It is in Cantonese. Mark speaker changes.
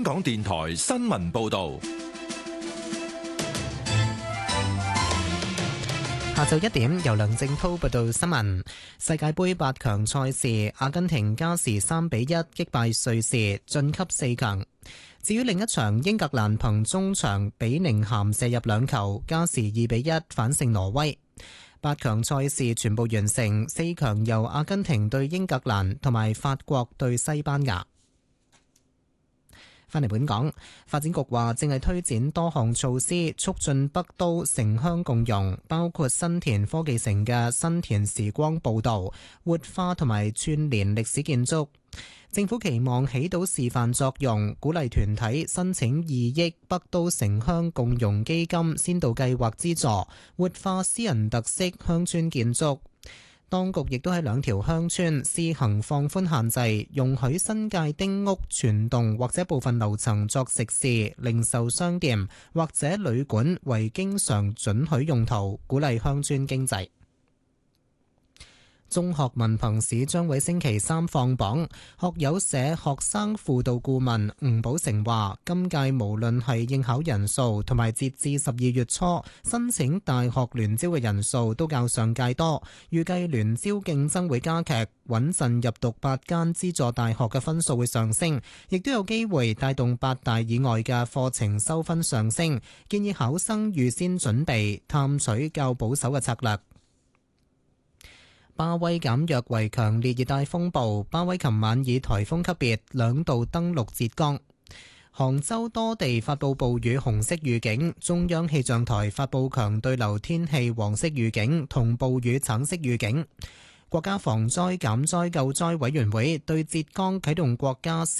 Speaker 1: 港電台新聞報道。
Speaker 2: 下晝1點，由梁正濤報道新聞。世界盃8強賽事，阿根廷加時3-1擊敗瑞士，晉級4強。至於另一場，英格蘭憑中場比寧咸射入2球，加時2-1反勝挪威。8強賽事全部完成，4強由阿根廷對英格蘭同埋法國對西班牙。返嚟本港，發展局話正係推展多項措施，促進北都城鄉共融，包括新田科技城嘅新田時光步道、活化同埋串聯歷史建築。政府期望起到示範作用，鼓勵團體申請2億北都城鄉共融基金先導計劃資助，活化私人特色鄉村建築。當局亦都喺2條鄉村試行放寬限制，容許新界丁屋全棟或者部分樓層作食肆、零售商店或者旅館為經常准許用途，鼓勵鄉村經濟。中學文憑試將會星期3放榜，學友社學生輔導顧問吳寶成話，今屆無論係應考人數同埋截至12月初申請大學聯招嘅人數都較上屆多，預計聯招競爭會加劇，穩陣入讀8間資助大學嘅分數會上升，亦都有機會帶動8大以外嘅課程收分上升，建議考生預先準備，探取較保守嘅策略。巴威減弱為強烈熱帶風暴，巴威琴晚以颱風級別2度登陸浙江。杭州多地發布暴雨紅色預警，中央氣象台發布強對流天氣黃色預警同暴雨橙色預警。國家防災減災救災委員會對浙江啟動國家